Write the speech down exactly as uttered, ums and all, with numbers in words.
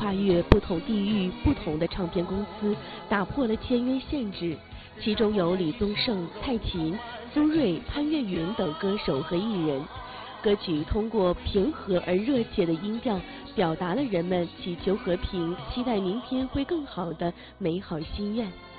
跨越不同地域、不同的唱片公司，打破了签约限制。其中有李宗盛、蔡琴、苏芮、潘越云等歌手和艺人。歌曲通过平和而热切的音调，表达了人们祈求和平、期待明天会更好的美好心愿。